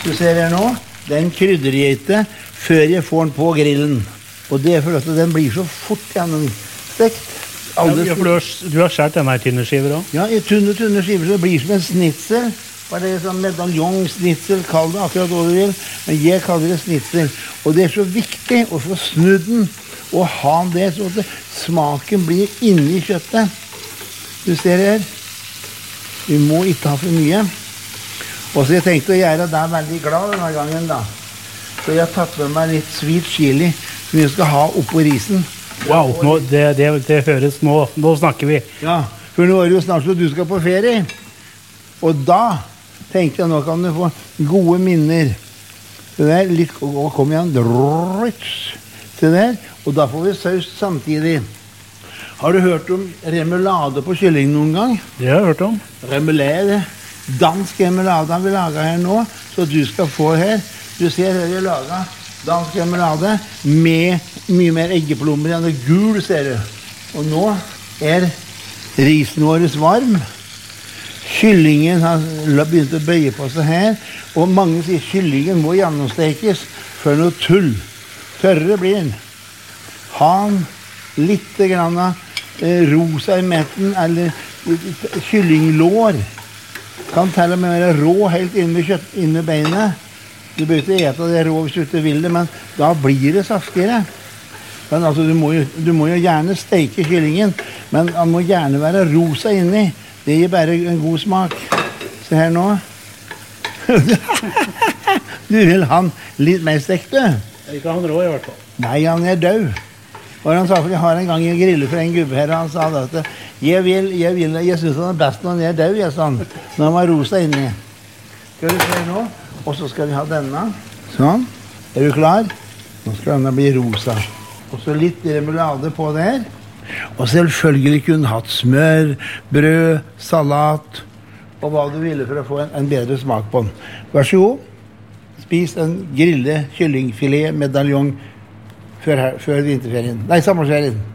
du ser her nå, den kryddergeite før jeg får den på grillen. Og det for at den blir så fort gjennomstekt. Ja, for du har skjert denne i tynne skiver også? Ja, i tynne skiver, så det blir som en snitsel. Det er sånn medaljongsnitsel, kall det akkurat hva du vil, men jeg kaller det snitsel. Og det er så viktig å få snudd den, og ha det så at smaken blir inni kjøttet. Du ser her, vi må ikke ha for mye. Og så jeg tenkte å gjøre deg veldig glad denne gangen da. Så jeg har tatt med meg litt sweet chili, som jeg skal ha oppå risen. Wow, det høres, nå snakker vi. Ja, for nå er det jo snart så du skal på ferie. Og da tenkte jeg, nå kan du få gode minner. Se der, litt, og kom igjen, se der, og da får vi saus samtidig. Har du hørt om remoulade på kylling noen gang? Det har jeg hørt om. Remoulade, dansk remoulade vi lager her nå, så du skal få her. Du ser her jeg lager dansk remoulade med mye mer eggeplommer enn det gul, ser du. Og nå er risen vår varm. Kyllingen har begynt å bøye på seg her, og mange sier kyllingen må gjennomstekes for noe tull. Tørre blir den. Ha den litt grann rosa i metten, eller kyllinglår. Kan til og med være rå helt inne beinet. Du bør ikke ete det rå hvis du ikke vil det, men da blir det saftigere. Men altså, du må jo gjerne steke kyllingen, men han må gjerne være rosa inni. Det gir bare en god smak. Se her nå. Du vil ha han litt mer stekt, du? Ikke han rå i hvert fall. Nei, han er død. Og han sa, for jeg har en gang en grille for en gubbe her, og han sa at jeg synes han er best når han er død, jeg sa han. Når han var rosa inni. Skal du se nå? Og så skal vi ha denne. Sånn. Er du klar? Nå skal denne bli rosa. Og så litt remoulade på der. Og selvfølgelig kunne hatt smør, brød, salat, og hva du ville for å få en bedre smak på den. Vær så god. Spis en grille kyllingfilet medaljong før vinterferien. Nei, sommerferien.